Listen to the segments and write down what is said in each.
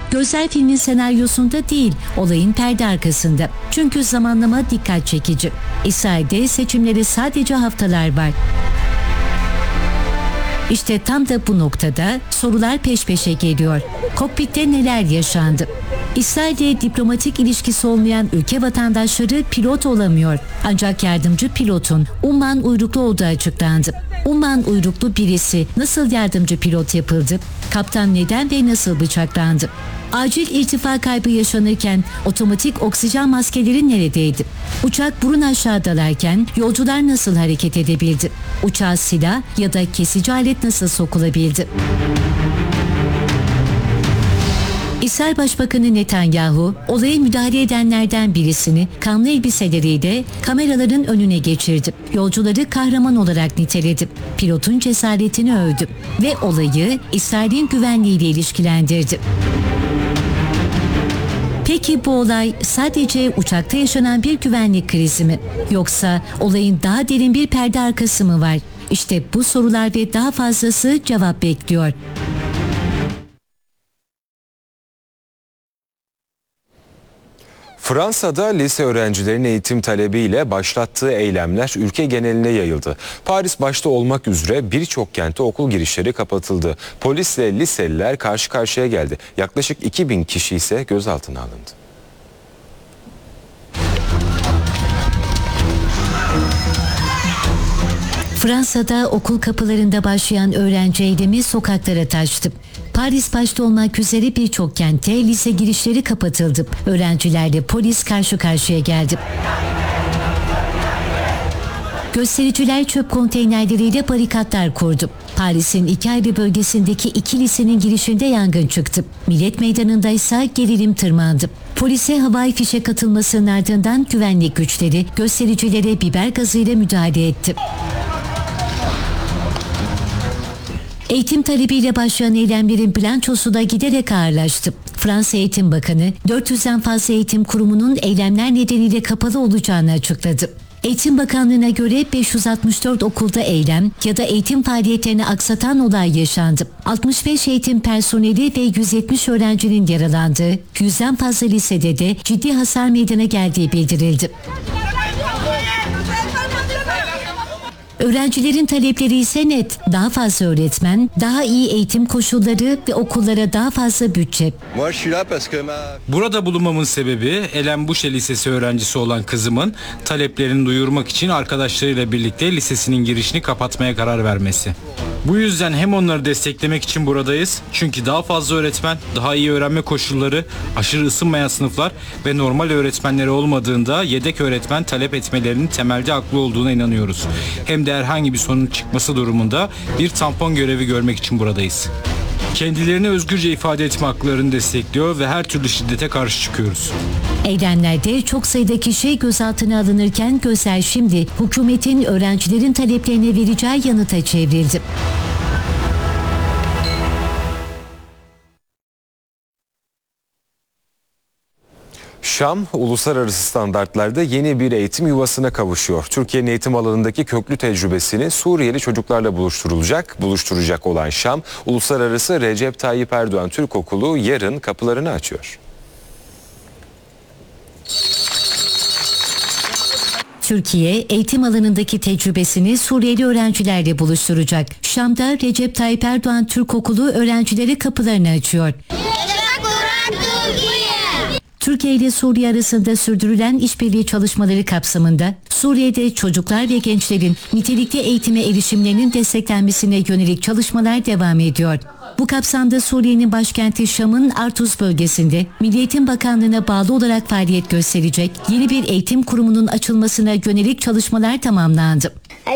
Gözler filmin senaryosunda değil, olayın perde arkasında. Çünkü zamanlama dikkat çekici. İsrail'de seçimlere sadece haftalar var. İşte tam da bu noktada sorular peş peşe geliyor. Kokpitte neler yaşandı? İsrail'de diplomatik ilişkisi olmayan ülke vatandaşları pilot olamıyor. Ancak yardımcı pilotun Umman uyruklu olduğu açıklandı. Umman uyruklu birisi nasıl yardımcı pilot yapıldı? Kaptan neden ve nasıl bıçaklandı? Acil irtifa kaybı yaşanırken otomatik oksijen maskeleri neredeydi? Uçak burun aşağı dalarken yolcular nasıl hareket edebildi? Uçağa silah ya da kesici alet nasıl sokulabildi? İsrail Başbakanı Netanyahu, olaya müdahale edenlerden birisini kanlı elbiseleriyle kameraların önüne geçirdi. Yolcuları kahraman olarak niteledi. Pilotun cesaretini övdü ve olayı İsrail'in güvenliğiyle ilişkilendirdi. Peki bu olay sadece uçakta yaşanan bir güvenlik krizi mi? Yoksa olayın daha derin bir perde arkası mı var? İşte bu sorular ve daha fazlası cevap bekliyor. Fransa'da lise öğrencilerinin eğitim talebiyle başlattığı eylemler ülke geneline yayıldı. Paris başta olmak üzere birçok kentte okul girişleri kapatıldı. Polisle liseliler karşı karşıya geldi. Yaklaşık 2000 kişi ise gözaltına alındı. Fransa'da okul kapılarında başlayan öğrenci eylemi sokaklara taştı. Paris başta olmak üzere birçok kentte lise girişleri kapatıldı. Öğrencilerle polis karşı karşıya geldi. Göstericiler çöp konteynerleriyle barikatlar kurdu. Paris'in 2 ayrı bölgesindeki 2 lisenin girişinde yangın çıktı. Millet Meydanı'nda ise gerilim tırmandı. Polise havai fişek atılmasının ardından güvenlik güçleri göstericilere biber gazıyla müdahale etti. Eğitim talebiyle başlayan eylemlerin bilançosu da giderek ağırlaştı. Fransa Eğitim Bakanı 400'den fazla eğitim kurumunun eylemler nedeniyle kapalı olacağını açıkladı. Eğitim Bakanlığı'na göre 564 okulda eylem ya da eğitim faaliyetlerini aksatan olay yaşandı. 65 eğitim personeli ve 170 öğrencinin yaralandığı, 100'den fazla lisede de ciddi hasar meydana geldiği bildirildi. Öğrencilerin talepleri ise net. Daha fazla öğretmen, daha iyi eğitim koşulları ve okullara daha fazla bütçe. Burada bulunmamın sebebi Elenbuşe Lisesi öğrencisi olan kızımın taleplerini duyurmak için arkadaşlarıyla birlikte lisesinin girişini kapatmaya karar vermesi. Bu yüzden hem onları desteklemek için buradayız. Çünkü daha fazla öğretmen, daha iyi öğrenme koşulları, aşırı ısınmayan sınıflar ve normal öğretmenleri olmadığında yedek öğretmen talep etmelerinin temelde haklı olduğuna inanıyoruz. Hem de herhangi bir sorun çıkması durumunda bir tampon görevi görmek için buradayız. Kendilerini özgürce ifade etme haklarını destekliyor ve her türlü şiddete karşı çıkıyoruz. Eylemlerde çok sayıda kişi gözaltına alınırken gözler şimdi hükümetin öğrencilerin taleplerine vereceği yanıta çevrildi. Şam, uluslararası standartlarda yeni bir eğitim yuvasına kavuşuyor. Türkiye'nin eğitim alanındaki köklü tecrübesini Suriyeli çocuklarla buluşturacak olan Şam, Uluslararası Recep Tayyip Erdoğan Türk Okulu yarın kapılarını açıyor. Türkiye, eğitim alanındaki tecrübesini Suriyeli öğrencilerle buluşturacak. Şam'da Recep Tayyip Erdoğan Türk Okulu öğrencilere kapılarını açıyor. Türkiye ile Suriye arasında sürdürülen işbirliği çalışmaları kapsamında Suriye'de çocuklar ve gençlerin nitelikli eğitime erişimlerinin desteklenmesine yönelik çalışmalar devam ediyor. Bu kapsamda Suriye'nin başkenti Şam'ın Artuz bölgesinde Milli Eğitim Bakanlığı'na bağlı olarak faaliyet gösterecek yeni bir eğitim kurumunun açılmasına yönelik çalışmalar tamamlandı.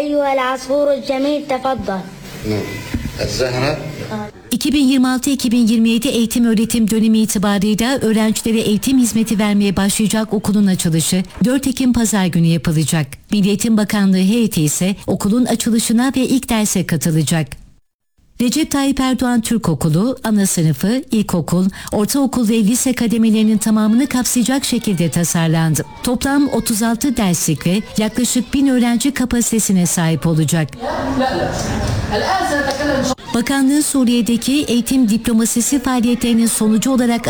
2026-2027 eğitim öğretim dönemi itibarıyla öğrencilere eğitim hizmeti vermeye başlayacak okulun açılışı 4 Ekim Pazar günü yapılacak. Milli Eğitim Bakanlığı heyeti ise okulun açılışına ve ilk derse katılacak. Recep Tayyip Erdoğan Türk Okulu, ana sınıfı, ilkokul, ortaokul ve lise kademelerinin tamamını kapsayacak şekilde tasarlandı. Toplam 36 derslik ve yaklaşık 1000 öğrenci kapasitesine sahip olacak. Bakanlığın Suriye'deki eğitim diplomasisi faaliyetlerinin sonucu olarak